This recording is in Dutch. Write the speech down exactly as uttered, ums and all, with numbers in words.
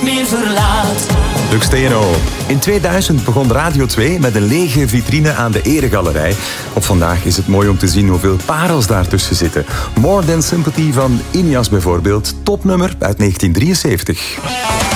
meer verlaat. Lux T N O. In tweeduizend begon Radio twee met een lege vitrine aan de Eregalerij. Op vandaag is het mooi om te zien hoeveel parels daartussen zitten. More Than Sympathy van Inyas bijvoorbeeld, topnummer uit negentien drieënzeventig.